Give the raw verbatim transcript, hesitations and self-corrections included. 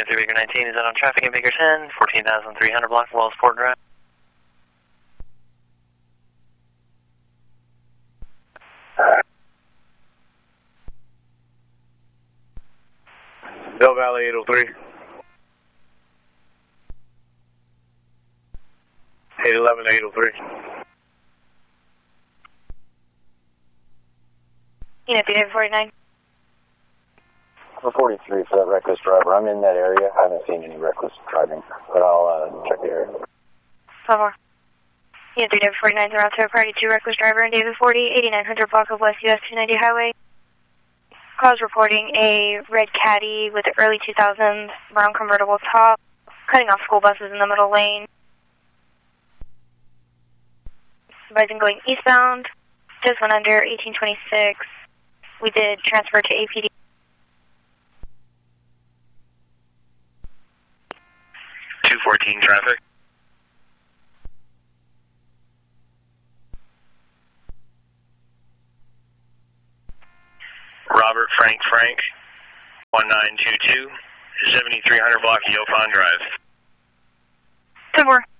three Baker nineteen is out on traffic in Baker ten, fourteen thousand three hundred block Wellsport Drive. Del Valley eight oh three. eight eleven, eight oh three. Unit three forty-nine. four forty-three for that reckless driver. I'm in that area. I haven't seen any reckless driving, but I'll uh, check the area. five four. Unit three forty-nine, around to party two reckless driver in David forty, eighty-nine hundred block of West U S two ninety highway. Cause reporting a red Caddy with an early two thousands brown convertible top, cutting off school buses in the middle lane. Advising going eastbound, just went under eighteen twenty-six. We did transfer to A P D. two fourteen traffic. Robert Frank Frank, one nine two two, seventy-three hundred block Yopon Drive. ten four.